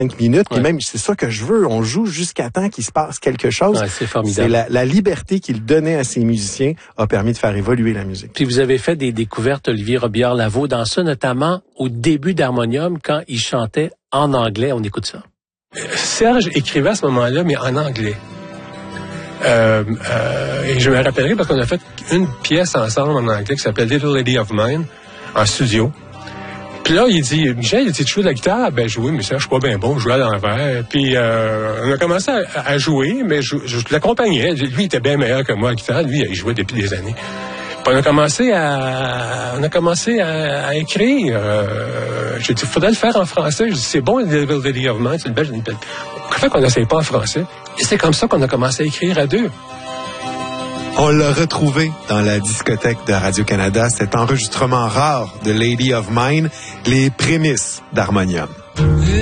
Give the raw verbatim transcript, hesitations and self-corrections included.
minutes, ouais. et même, c'est ça que je veux, on joue jusqu'à temps qu'il se passe quelque chose. Ouais, c'est formidable. C'est la, la liberté qu'il donnait à ses musiciens a permis de faire évoluer la musique. Puis vous avez fait des découvertes, Olivier Robillard-Lavaux, dans ça, notamment au début d'Harmonium, quand il chantait en anglais. On écoute ça. Serge écrivait à ce moment-là, mais en anglais. Euh, euh, et je me rappellerai parce qu'on a fait une pièce ensemble en anglais qui s'appelle Little Lady of Mine, en studio. Puis là, il dit, Michel, il dit, tu joues de la guitare? Ben, jouer, mais ça, je suis pas bien bon, je joue à l'envers. Puis, euh, on a commencé à, à jouer, mais je, je l'accompagnais. Lui, il était bien meilleur que moi à la guitare. Lui, il jouait depuis des années. Puis on a commencé à, on a commencé à, à écrire. Euh, j'ai dit, il faudrait le faire en français. Je dis, c'est bon, Little Lady of Mine, c'est une belle, une belle. Pourquoi qu'on n'essaye pas en français? Et c'est comme ça qu'on a commencé à écrire à deux. On l'a retrouvé dans la discothèque de Radio-Canada, cet enregistrement rare de Lady of Mine, les prémices d'Harmonium.